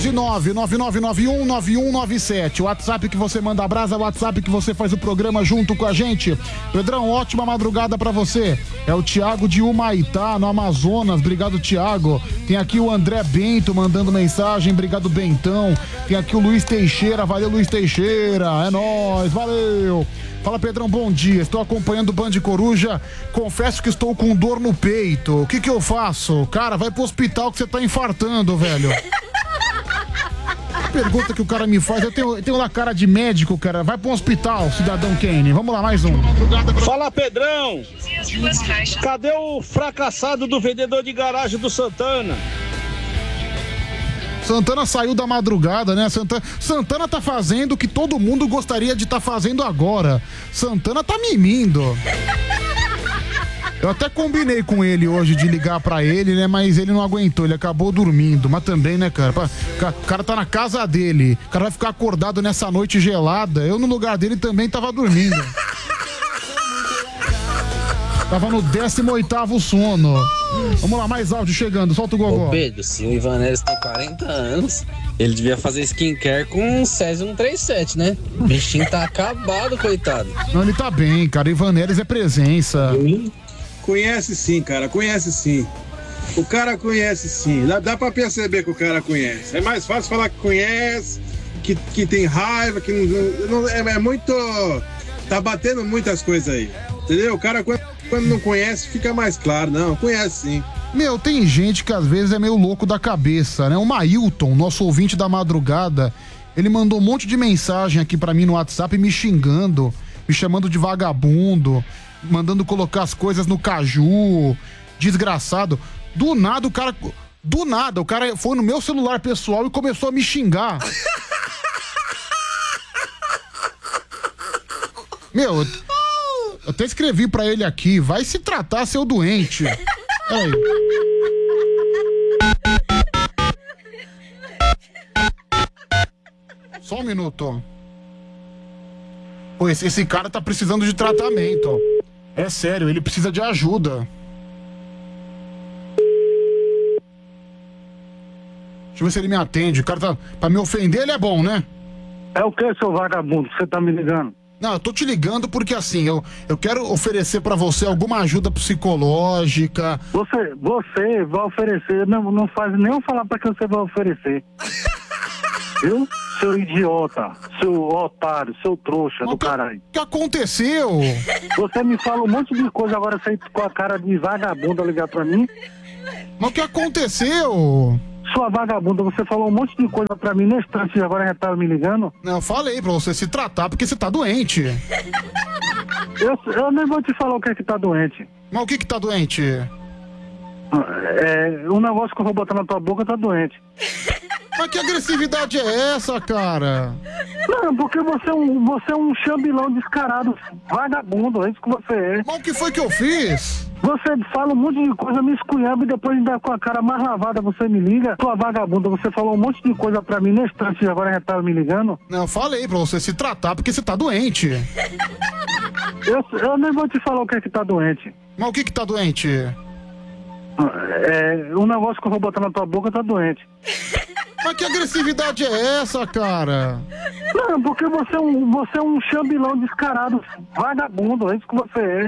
11999919197. O WhatsApp que você manda brasa, o WhatsApp que você faz o programa junto com a gente. Pedrão, ótima madrugada pra você. É o Thiago de Humaitá, no Amazonas. Obrigado, Thiago. Tem aqui o André Bento mandando mensagem. Obrigado, Bentão. Tem aqui o Luiz Teixeira. Valeu, Luiz Teixeira. É nóis, valeu. Fala, Pedrão, bom dia. Estou acompanhando o Band Coruja. Confesso que estou com dor no peito. O que eu faço? Cara, vai pro hospital que você tá infartando, velho. Pergunta que o cara me faz, eu tenho lá cara de médico, cara. Vai pro hospital, cidadão Kane. Vamos lá, mais um. Fala, Pedrão. Cadê o fracassado do vendedor de garagem do Santana? Santana saiu da madrugada, né? Santana tá fazendo o que todo mundo gostaria de estar fazendo agora. Santana tá mimindo. Eu até combinei com ele hoje de ligar pra ele, né? Mas ele não aguentou, ele acabou dormindo. Mas também, né, cara? O cara tá na casa dele. O cara vai ficar acordado nessa noite gelada. Eu, no lugar dele, também tava dormindo. Tava no 18º sono. Vamos lá, mais áudio chegando. Solta o gogó. Ô Pedro, se o Ivanelis tem 40 anos, ele devia fazer skincare com um Césio 137, né? O bichinho tá acabado, coitado. Não, ele tá bem, cara. Ivanelis é presença. Conhece sim, cara. Conhece sim. O cara conhece sim. Dá pra perceber que o cara conhece. É mais fácil falar que conhece, que tem raiva, que não é muito... Tá batendo muitas coisas aí. Entendeu? O cara, quando não conhece, fica mais claro. Não, conhece sim. Meu, tem gente que às vezes é meio louco da cabeça, né? O Mailton, nosso ouvinte da madrugada, ele mandou um monte de mensagem aqui pra mim no WhatsApp me xingando, me chamando de vagabundo, mandando colocar as coisas no caju, desgraçado. Do nada o cara foi no meu celular pessoal e começou a me xingar. Meu, eu até escrevi pra ele aqui, vai se tratar, seu doente. Aí. Só um minuto. Pô, esse cara tá precisando de tratamento. É sério, ele precisa de ajuda. Deixa eu ver se ele me atende. O cara tá... Pra me ofender, ele é bom, né? É o que, seu vagabundo, que você tá me ligando? Não, eu tô te ligando porque assim, eu quero oferecer pra você alguma ajuda psicológica. Você vai oferecer, não faz nem eu falar pra que você vai oferecer. Viu? Seu idiota, seu otário, seu trouxa do caralho. O que aconteceu? Você me fala um monte de coisa, agora você com a cara de vagabunda ligar pra mim. Mas o que aconteceu? Sua vagabunda, você falou um monte de coisa pra mim nesse instante e agora já tava me ligando? Não, eu falei pra você se tratar porque você tá doente. Eu nem vou te falar o que é que tá doente. Mas o que tá doente? Um negócio que eu vou botar na tua boca tá doente. Mas que agressividade é essa, cara? Não, porque você é um chambilão descarado, vagabundo, é isso que você é. Mas o que foi que eu fiz? Você fala um monte de coisa, me esculhamba e depois ainda com a cara mais lavada você me liga. Sua vagabunda, você falou um monte de coisa pra mim nesse instante e agora já tava me ligando? Não, eu falei pra você se tratar porque você tá doente. Eu nem vou te falar o que é que tá doente. Mas o que tá doente? Um negócio que eu vou botar na tua boca tá doente. Mas que agressividade é essa, cara? Não, porque você é um chambilão descarado, vagabundo, é isso que você é.